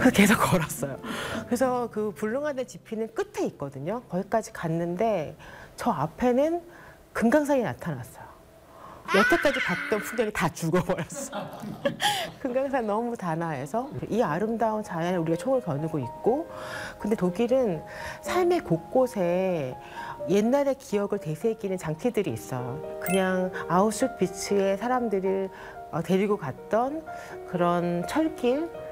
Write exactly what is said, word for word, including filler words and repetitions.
그래서 계속 걸었어요. 그래서 그 불릉하다 지피는 끝에 있거든요. 거기까지 갔는데 저 앞에는 금강산이 나타났어요. 여태까지 봤던 풍경이 다 죽어버렸어. 금강산 너무 단아해서 이 아름다운 자연을 우리가 총을 겨누고 있고, 근데 독일은 삶의 곳곳에 옛날의 기억을 되새기는 장치들이 있어요. 그냥 아우슈비츠에 사람들을 데리고 갔던 그런 철길,